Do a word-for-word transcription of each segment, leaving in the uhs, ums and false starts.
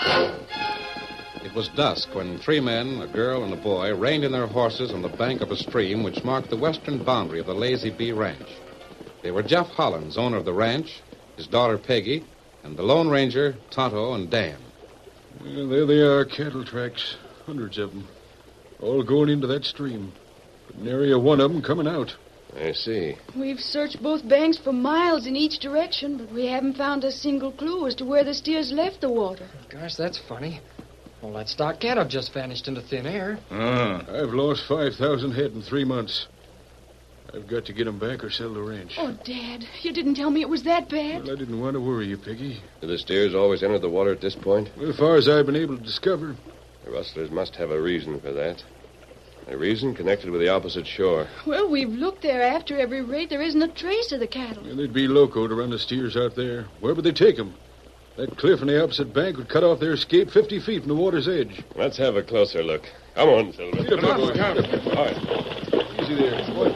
It was dusk when three men, a girl, and a boy reined in their horses on the bank of a stream which marked the western boundary of the Lazy Bee Ranch. They were Jeff Hollins, owner of the ranch, his daughter Peggy, and the Lone Ranger, Tonto, and Dan. Well, there they are, cattle tracks. Hundreds of them. All going into that stream. But nary a one of them coming out. I see. We've searched both banks for miles in each direction, but we haven't found a single clue as to where the steers left the water. Gosh, that's funny. Well, that stock can't have just vanished into thin air. Ah. I've lost five thousand head in three months. I've got to get them back or sell the ranch. Oh, Dad, you didn't tell me it was that bad. Well, I didn't want to worry you, Peggy. Do the steers always enter the water at this point? Well, as far as I've been able to discover. The rustlers must have a reason for that. A reason connected with the opposite shore. Well, we've looked there after every rate. There isn't a trace of the cattle. Well, they'd be loco to run the steers out there. Where would they take them? That cliff on the opposite bank would cut off their escape fifty feet from the water's edge. Let's have a closer look. Come on, Silver. Get up, boy. Come. All right. Easy there. What?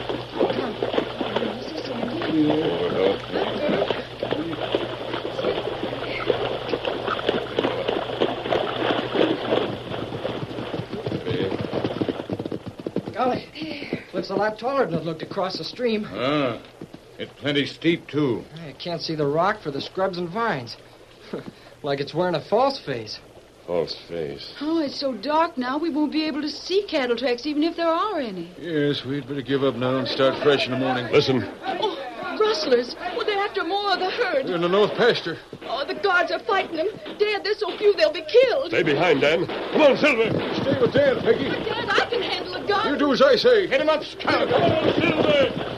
Golly, looks a lot taller than it looked across the stream. Ah, it's plenty steep, too. I can't see the rock for the scrubs and vines. Like it's wearing a false face. False face. Oh, it's so dark now we won't be able to see cattle tracks, even if there are any. Yes, we'd better give up now and start fresh in the morning. Listen. Oh, rustlers. Well, they're after more of the herd. We're in the north pasture. Oh, the guards are fighting them. Dad, there's so few they'll be killed. Stay behind, Dan. Come on, Silver. Stay with Dan, Peggy. But, Dad, I can handle a gun. You do as I say. Hit him up, Scout. Come on, Silver.